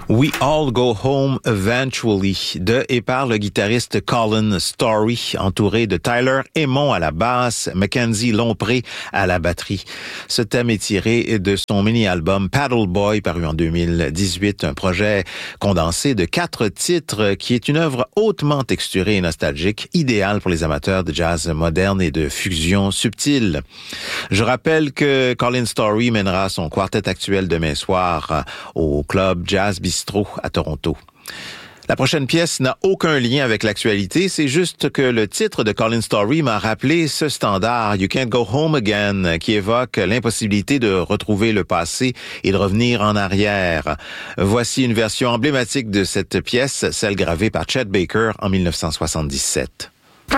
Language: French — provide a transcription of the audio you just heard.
We All Go Home Eventually de et par le guitariste Colin Story, entouré de Tyler Aymon à la basse, Mackenzie Lompré à la batterie. Ce thème est tiré de son mini-album Paddle Boy paru en 2018, un projet condensé de 4 titres qui est une œuvre hautement texturée et nostalgique, idéale pour les amateurs de jazz moderne et de fusion subtile. Je rappelle que Colin Story mènera son quartet actuel demain soir au club Jazz Bistro à Toronto. La prochaine pièce n'a aucun lien avec l'actualité, c'est juste que le titre de Colin Story m'a rappelé ce standard You Can't Go Home Again qui évoque l'impossibilité de retrouver le passé et de revenir en arrière. Voici une version emblématique de cette pièce, celle gravée par Chet Baker en 1977.